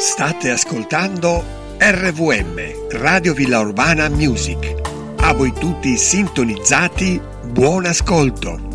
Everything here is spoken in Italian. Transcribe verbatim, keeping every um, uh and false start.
State ascoltando R V M, Radio Villa Urbana Music. A voi tutti sintonizzati, buon ascolto.